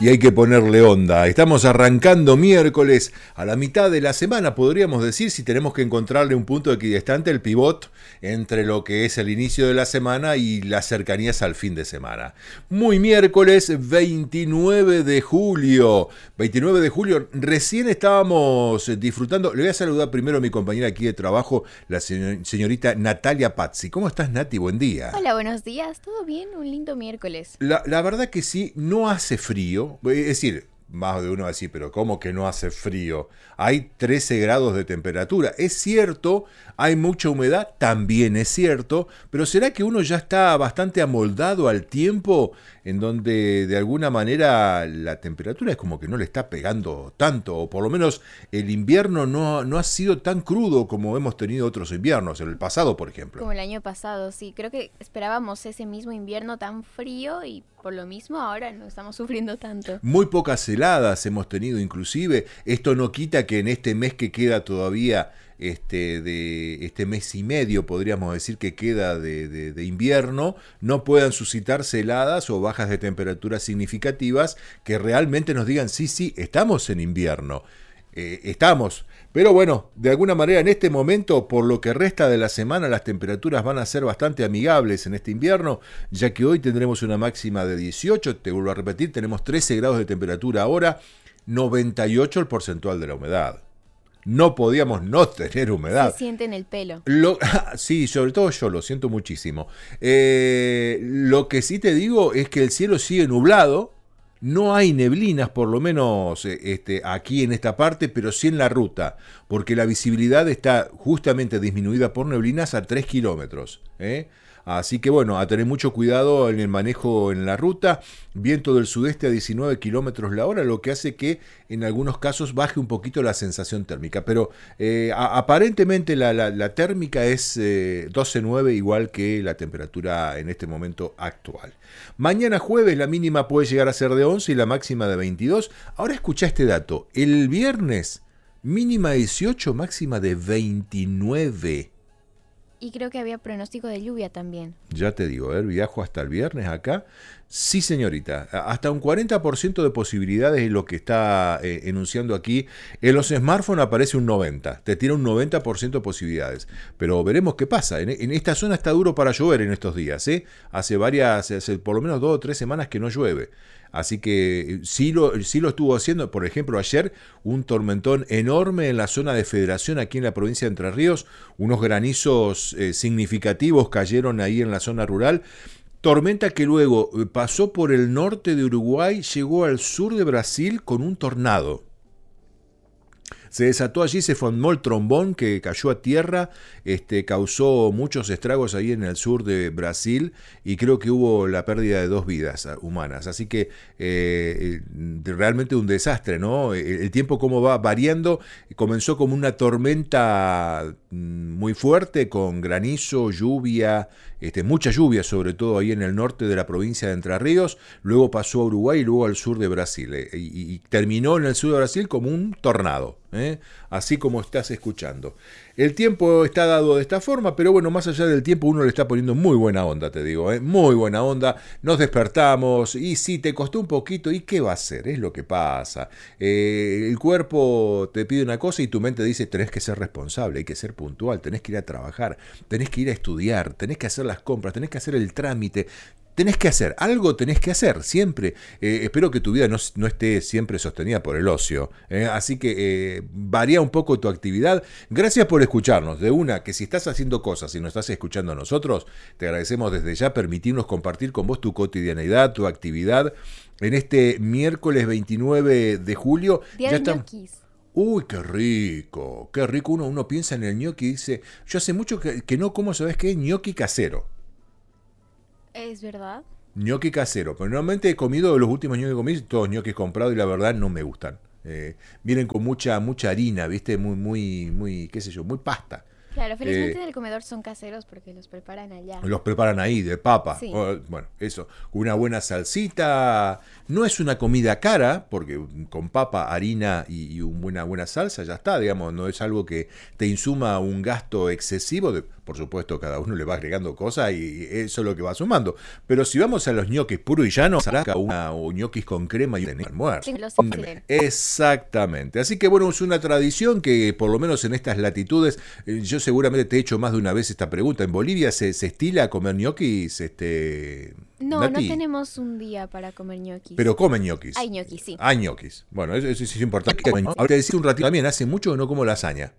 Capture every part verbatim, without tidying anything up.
y hay que ponerle onda. Estamos arrancando miércoles a la mitad de la semana, podríamos decir, si tenemos que encontrarle un punto equidistante, el pivot entre lo que es el inicio de la semana y las cercanías al fin de semana. Muy miércoles veintinueve de julio. veintinueve de julio, recién estábamos disfrutando. Le voy a saludar primero a mi compañera aquí de trabajo, la señorita Natalia Pazzi. ¿Cómo estás, Nati? Buen día. Hola, buenos días. ¿Todo bien? Un lindo miércoles. La, la verdad que sí, no hace frío. Es decir, más de uno va a decir, pero ¿cómo que no hace frío? Hay trece grados de temperatura. Es cierto, hay mucha humedad, también es cierto, pero ¿será que uno ya está bastante amoldado al tiempo en donde de alguna manera la temperatura es como que no le está pegando tanto? O por lo menos el invierno no, no ha sido tan crudo como hemos tenido otros inviernos, en el pasado, por ejemplo. Como el año pasado, sí. Creo que esperábamos ese mismo invierno tan frío y por lo mismo ahora no estamos sufriendo tanto. Muy pocas heladas hemos tenido inclusive. Esto no quita que en este mes que queda todavía, este, de este mes y medio, podríamos decir que queda de, de, de invierno, no puedan suscitarse heladas o bajas de temperatura significativas que realmente nos digan, sí, sí, estamos en invierno. Eh, estamos, pero bueno, de alguna manera en este momento, por lo que resta de la semana, las temperaturas van a ser bastante amigables en este invierno, ya que hoy tendremos una máxima de dieciocho, te vuelvo a repetir, tenemos trece grados de temperatura ahora, noventa y ocho el porcentual de la humedad. No podíamos no tener humedad. Se siente en el pelo. Lo, sí, sobre todo yo lo siento muchísimo. Eh, lo que sí te digo es que el cielo sigue nublado. No hay neblinas, por lo menos este, aquí en esta parte, pero sí en la ruta, porque la visibilidad está justamente disminuida por neblinas a tres kilómetros. ¿eh? Así que bueno, a tener mucho cuidado en el manejo en la ruta. Viento del sudeste a diecinueve kilómetros la hora, lo que hace que en algunos casos baje un poquito la sensación térmica. Pero eh, a, aparentemente la, la, la térmica es eh, doce nueve, igual que la temperatura en este momento actual. Mañana jueves la mínima puede llegar a ser de once y la máxima de veintidós. Ahora escuchá este dato. El viernes mínima dieciocho, máxima de veintinueve. Y creo que había pronóstico de lluvia también. Ya te digo, ¿eh? Viajo hasta el viernes acá. Sí, señorita, hasta un cuarenta por ciento de posibilidades es lo que está eh, enunciando aquí. En los smartphones aparece un noventa por ciento, te tira un noventa por ciento de posibilidades. Pero veremos qué pasa. En, en esta zona está duro para llover en estos días. ¿eh? Hace varias, hace por lo menos dos o tres semanas que no llueve. Así que sí lo, sí lo estuvo haciendo. Por ejemplo, ayer un tormentón enorme en la zona de Federación, aquí en la provincia de Entre Ríos. Unos granizos eh, significativos cayeron ahí en la zona rural. Tormenta que luego pasó por el norte de Uruguay, llegó al sur de Brasil con un tornado. Se desató allí, se formó el trombón que cayó a tierra, este, causó muchos estragos ahí en el sur de Brasil y creo que hubo la pérdida de dos vidas humanas. Así que eh, realmente un desastre, ¿no? El tiempo cómo va variando, comenzó como una tormenta muy fuerte con granizo, lluvia, este, mucha lluvia sobre todo ahí en el norte de la provincia de Entre Ríos, luego pasó a Uruguay y luego al sur de Brasil eh, y, y terminó en el sur de Brasil como un tornado. ¿Eh? Así como estás escuchando. El tiempo está dado de esta forma, pero bueno, más allá del tiempo uno le está poniendo muy buena onda, te digo, ¿eh? Muy buena onda. Nos despertamos y si te costó un poquito, ¿y qué va a hacer? Es lo que pasa. Eh, el cuerpo te pide una cosa y tu mente dice, tenés que ser responsable, hay que ser puntual, tenés que ir a trabajar, tenés que ir a estudiar, tenés que hacer las compras, tenés que hacer el trámite. Tenés que hacer, algo tenés que hacer, siempre. Eh, espero que tu vida no, no esté siempre sostenida por el ocio. Eh, así que eh, varía un poco tu actividad. Gracias por escucharnos. De una, que si estás haciendo cosas y nos estás escuchando a nosotros, te agradecemos desde ya permitirnos compartir con vos tu cotidianeidad, tu actividad. En este miércoles veintinueve de julio. Día ya de estamos. ñoquis. Uy, qué rico, qué rico. Uno, uno piensa en el ñoqui y dice, yo hace mucho que, que no como, ¿sabes qué? Ñoqui casero. ¿Es verdad? Ñoqui casero, pero normalmente he comido, los últimos ñoquis que comí, todos ñoquis comprados y la verdad no me gustan. Eh, vienen con mucha mucha harina, ¿viste? Muy, muy, muy, qué sé yo, muy pasta. Claro, felizmente Eh, en el comedor son caseros porque los preparan allá. los preparan ahí, de papa. Sí. O, bueno, eso, con una buena salsita, No es una comida cara, porque con papa, harina y, y una buena salsa ya está, digamos, no es algo que te insuma un gasto excesivo. De, por supuesto, cada uno le va agregando cosas y eso es lo que va sumando. Pero si vamos a los ñoquis puros y llanos, saca una o ñoquis con crema y un almuerzo. Exactamente. Así que bueno, es una tradición que por lo menos en estas latitudes, eh, yo seguramente te he hecho más de una vez esta pregunta. ¿En Bolivia se, se estila a comer ñoquis? Este, no, Nati? No tenemos un día para comer ñoquis. Pero comen ñoquis. Hay ñoquis, sí. Hay ñoquis. Bueno, eso, eso es importante. Ahora te decía un ratito también, hace mucho que no como lasaña.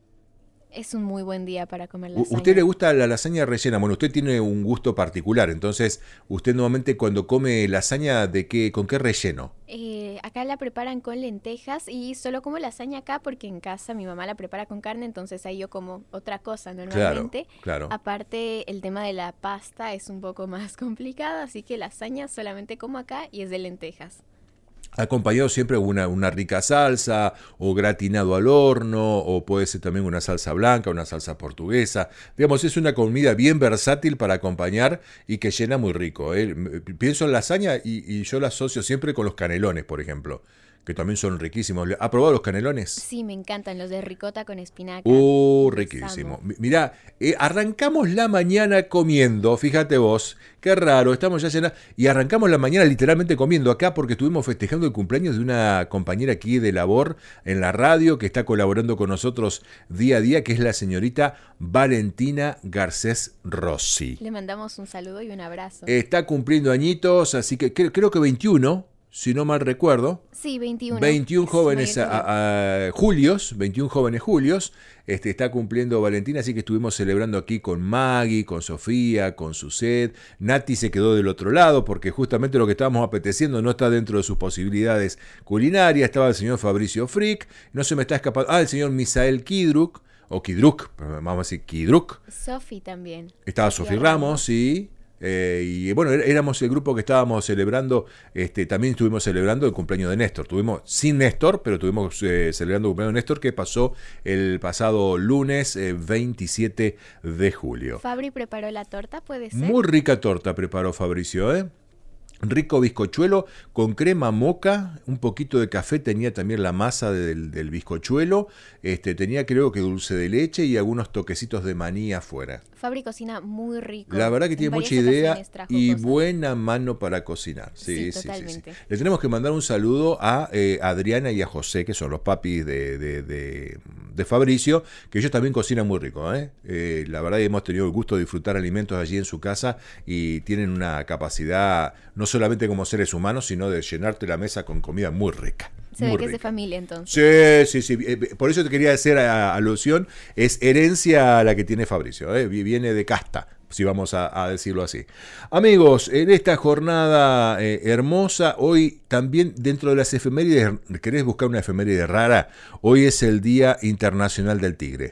Es un muy buen día para comer lasaña. ¿Usted le gusta la lasaña rellena? Bueno, usted tiene un gusto particular, entonces, usted normalmente cuando come lasaña, ¿de qué, con qué relleno? Eh, acá la preparan con lentejas y solo como lasaña acá porque en casa mi mamá la prepara con carne, entonces ahí yo como otra cosa normalmente. Claro, claro. Aparte, el tema de la pasta es un poco más complicado, así que lasaña solamente como acá y es de lentejas. Acompañado siempre una, una rica salsa, o gratinado al horno, o puede ser también una salsa blanca, una salsa portuguesa. Digamos, es una comida bien versátil para acompañar y que llena muy rico, ¿eh? Pienso en lasaña y, y yo la asocio siempre con los canelones, por ejemplo, que también son riquísimos. ¿Ha probado los canelones? Sí, me encantan, los de ricota con espinaca. Uh, riquísimo. Mirá, eh, arrancamos la mañana comiendo, fíjate vos, qué raro, estamos ya llenas, y arrancamos la mañana literalmente comiendo acá porque estuvimos festejando el cumpleaños de una compañera aquí de labor en la radio que está colaborando con nosotros día a día, que es la señorita Valentina Garcés Rossi. Le mandamos un saludo y un abrazo. Está cumpliendo añitos, así que creo, creo que veintiuno. Si no mal recuerdo. Sí, veintiuno. veintiún jóvenes a, a, Julios, veintiún jóvenes Julios, este, está cumpliendo Valentina, así que estuvimos celebrando aquí con Maggie, con Sofía, con Suset. Nati se quedó del otro lado porque justamente lo que estábamos apeteciendo no está dentro de sus posibilidades culinarias. Estaba el señor Fabricio Frick, no se me está escapando. Ah, el señor Misael Kidruk, o Kidruk, vamos a decir Kidruk. Sofi también. Estaba Sofi Ramos, sí. Eh, y bueno, éramos el grupo que estábamos celebrando, este, también estuvimos celebrando el cumpleaños de Néstor. Tuvimos sin Néstor, pero estuvimos eh, celebrando el cumpleaños de Néstor que pasó el pasado lunes eh, veintisiete de julio. Fabri preparó la torta, ¿puede ser? Muy rica torta preparó Fabricio, ¿eh? Rico bizcochuelo con crema moca, un poquito de café, tenía también la masa del, del bizcochuelo, este, tenía creo que dulce de leche y algunos toquecitos de maní afuera. Fabri cocina muy rico. La verdad que tiene mucha idea y cosas. Buena mano para cocinar. Sí, sí, sí, totalmente. Sí, sí. Le tenemos que mandar un saludo a eh, Adriana y a José, que son los papis de, de, de, de Fabricio, que ellos también cocinan muy rico. ¿eh? Eh, la verdad que hemos tenido el gusto de disfrutar alimentos allí en su casa y tienen una capacidad, no solamente como seres humanos, sino de llenarte la mesa con comida muy rica. Se ve que es de familia entonces. Sí, sí, sí. Por eso te quería hacer alusión. Es herencia la que tiene Fabricio. ¿eh? Viene de casta, si vamos a, a decirlo así. Amigos, en esta jornada eh, hermosa, hoy también dentro de las efemérides, ¿querés buscar una efeméride rara? Hoy es el Día Internacional del Tigre.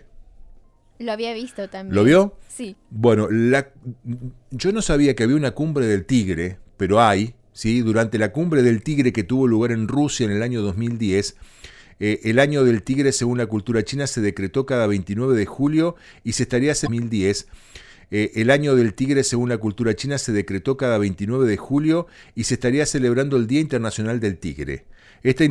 Lo había visto también. ¿Lo vio? Sí. Bueno, la, yo no sabía que había una cumbre del tigre, pero hay. ¿Sí? Durante la cumbre del tigre que tuvo lugar en Rusia en el año dos mil diez, eh, el año del tigre según la cultura china se decretó cada veintinueve de julio y se estaría hace dos mil diez. Eh, el año del tigre según la cultura china se decretó cada veintinueve de julio y se estaría celebrando el Día Internacional del Tigre. Esta